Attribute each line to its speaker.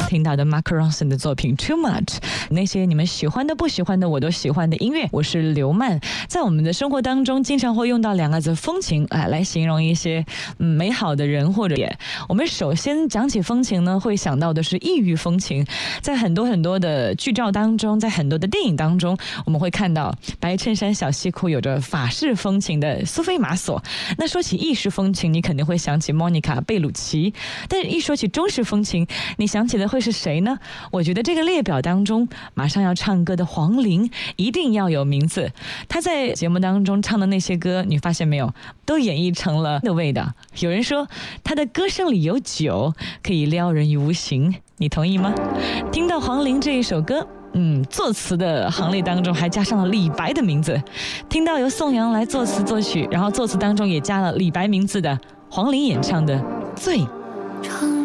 Speaker 1: 听到的 Mark Ronson 的作品 Too Much， 那些你们喜欢的不喜欢的我都喜欢的音乐，我是刘曼。在我们的生活当中经常会用到两个字风情来形容一些美好的人或者也。我们首先讲起风情呢，会想到的是异域风情。在很多的剧照当中，在很多的电影当中，我们会看到白衬衫小西裤有着法式风情的苏菲玛索。那说起意式风情，你肯定会想起莫妮卡贝鲁奇，但是一说起中式风情，你想起的会是谁呢？我觉得这个列表当中马上要唱歌的黄龄一定要有名字。他在节目当中唱的那些歌，你发现没有，都演绎成了的味道。有人说他的歌声里有酒，可以撩人于无形，你同意吗？听到黄龄这一首歌，作词的行列当中还加上了李白的名字。听到由宋阳来作词作曲，然后作词当中也加了李白名字的黄龄演唱的《醉》。